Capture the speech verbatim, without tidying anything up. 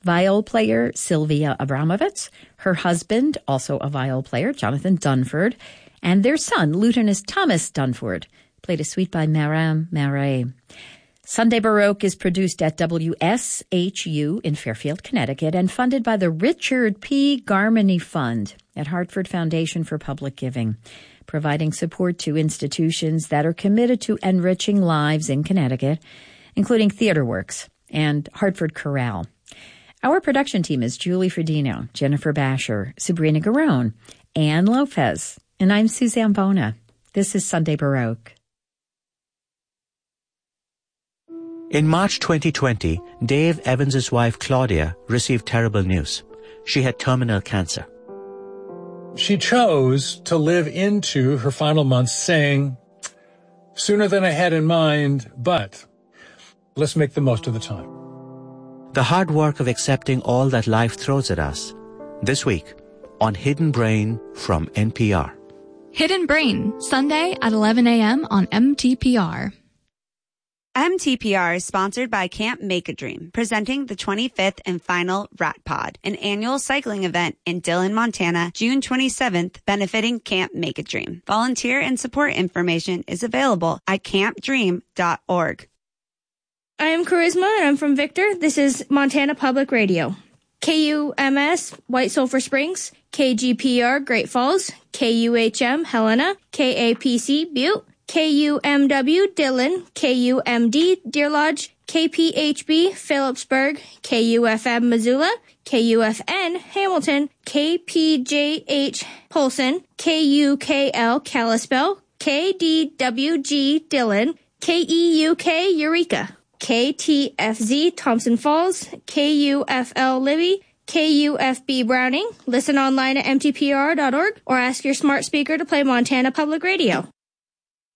viol player Sylvia Abramovitz, her husband, also a viol player, Jonathan Dunford, and their son, Lutenist Thomas Dunford, played a suite by Maram Marais. Sunday Baroque is produced at W S H U in Fairfield, Connecticut, and funded by the Richard P. Garmany Fund at Hartford Foundation for Public Giving, providing support to institutions that are committed to enriching lives in Connecticut, including TheaterWorks and Hartford Chorale. Our production team is Julie Fredino, Jennifer Basher, Sabrina Garone, Ann Lopez, and I'm Suzanne Bona. This is Sunday Baroque. In March twenty twenty, Dave Evans' wife Claudia received terrible news. She had terminal cancer. She chose to live into her final months saying, sooner than I had in mind, but let's make the most of the time. The hard work of accepting all that life throws at us. This week on Hidden Brain from N P R. Hidden Brain, Sunday at eleven a.m. on M T P R. M T P R is sponsored by Camp Make a Dream, presenting the twenty-fifth and final Rat Pod, an annual cycling event in Dillon, Montana, June twenty-seventh, benefiting Camp Make a Dream. Volunteer and support information is available at camp dream dot org. I am Charisma, and I'm from Victor. This is Montana Public Radio. K U M S, White Sulphur Springs, K G P R, Great Falls, K U H M, Helena, K A P C, Butte, K U M W, Dillon, K U M D, Deer Lodge, K P H B, Phillipsburg, K U F M, Missoula, K U F N, Hamilton, K P J H, Polson, K U K L, Kalispell, K D W G, Dillon, K E U K, Eureka, K T F Z, Thompson Falls, K U F L, Libby, K U F B, Browning. Listen online at M T P R dot org or ask your smart speaker to play Montana Public Radio.